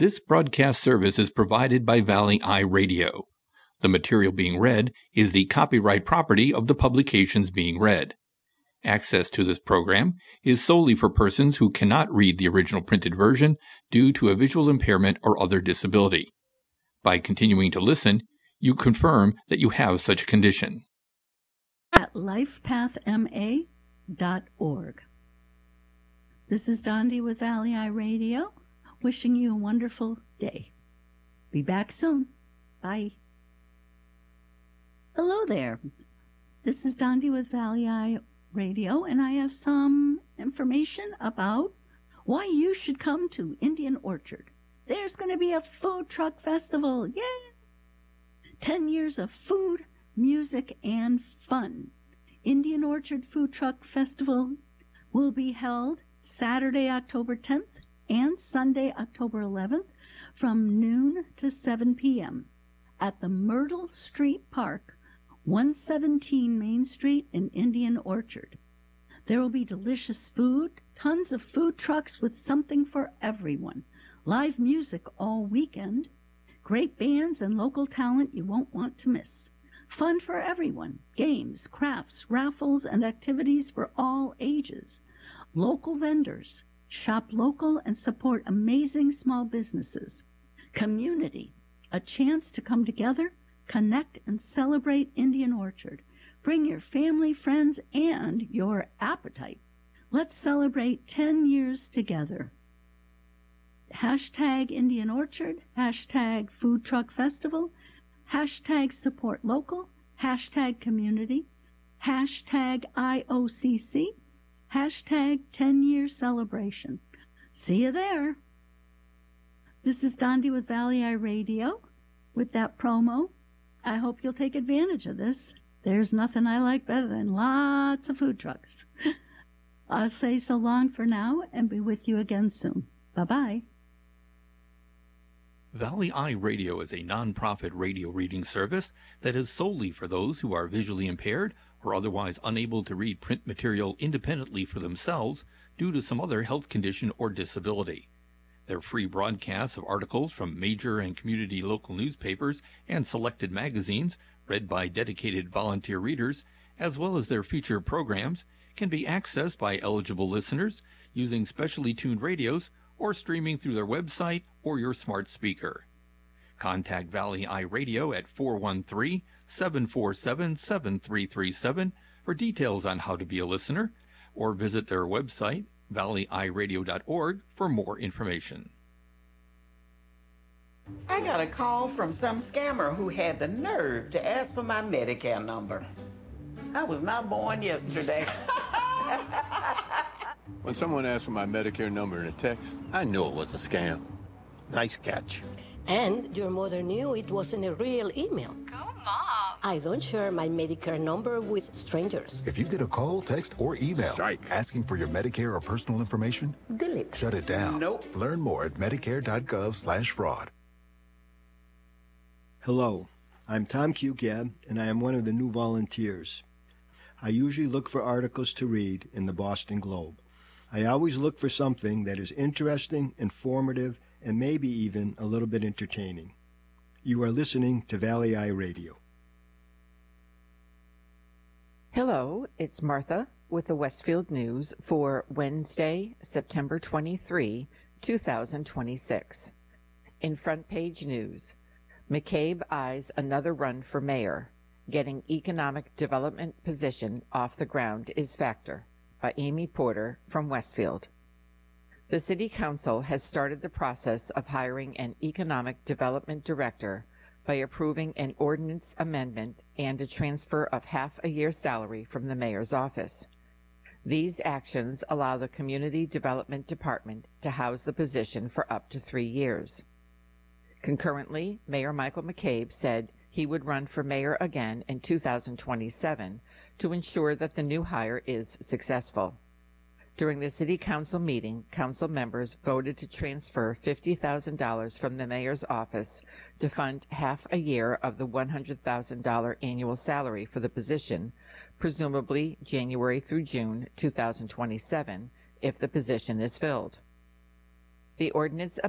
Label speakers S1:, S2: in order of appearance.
S1: This broadcast service is provided by Valley Eye Radio. The material being read is the copyright property of the publications being read. Access to this program is solely for persons who cannot read the original printed version due to a visual impairment or other disability. By continuing to listen, you confirm that you have such a condition.
S2: At lifepathma.org. This is Dondi with Valley Eye Radio, wishing you a wonderful day. Be back soon. Bye. Hello there. This is Dondi with Valley Eye Radio, and I have some information about why you should come to Indian Orchard. There's going to be a food truck festival. Yay! 10 years of food, music, and fun. Indian Orchard Food Truck Festival will be held Saturday, October 10th and Sunday, October 11th from noon to 7 p.m. at the Myrtle Street Park, 117 Main Street in Indian Orchard. There will be delicious food, tons of food trucks with something for everyone, live music all weekend, great bands and local talent you won't want to miss, fun for everyone, games, crafts, raffles, and activities for all ages, local vendors, shop local and support amazing small businesses, community, a chance to come together, connect, and celebrate Indian Orchard. Bring your family, friends, and your appetite. Let's celebrate 10 years together. Hashtag Indian Orchard, hashtag Food Truck Festival, hashtag Support Local, hashtag Community, hashtag IOCC, hashtag 10-year celebration. See you there. This is Dondi with Valley Eye Radio with that promo. I hope you'll take advantage of this. There's nothing I like better than lots of food trucks. I'll say so long for now and be with you again soon. Bye-bye.
S1: Valley Eye Radio is a non-profit radio reading service that is solely for those who are visually impaired or otherwise unable to read print material independently for themselves due to some other health condition or disability. Their free broadcasts of articles from major and community local newspapers and selected magazines, read by dedicated volunteer readers, as well as their featured programs, can be accessed by eligible listeners using specially tuned radios or streaming through their website or your smart speaker. Contact Valley Eye Radio at 413-747-7337 for details on how to be a listener, or visit their website, valleyeyeradio.org, for more information.
S3: I got a call from some scammer who had the nerve to ask for my Medicare number. I was not born yesterday.
S4: When someone asked for my Medicare number in a text, I knew it was a scam.
S5: Nice catch.
S6: And your mother knew it wasn't a real email.
S7: Go, Mom.
S6: I don't share my Medicare number with strangers.
S8: If you get a call, text, or email asking for your Medicare or personal information,
S6: Delete.
S8: Shut it down.
S3: Nope.
S8: Learn more at medicare.gov/fraud.
S9: Hello, I'm Tom Cucab, and I am one of the new volunteers. I usually look for articles to read in the Boston Globe. I always look for something that is interesting, informative, and maybe even a little bit entertaining. You are listening to Valley Eye Radio.
S10: Hello, it's Martha with the Westfield News for Wednesday, September 23, 2026. In front page news, McCabe eyes another run for mayor. Getting economic development position off the ground is factor, by Amy Porter from Westfield. The City Council has started the process of hiring an economic development director by approving an ordinance amendment and a transfer of half a year's salary from the mayor's office. These actions allow the Community Development Department to house the position for up to 3 years. Concurrently, Mayor Michael McCabe said he would run for mayor again in 2027 to ensure that the new hire is successful. During the City Council meeting, council members voted to transfer $50,000 from the mayor's office to fund half a year of the $100,000 annual salary for the position, presumably January through June 2027, if the position is filled. The ordinance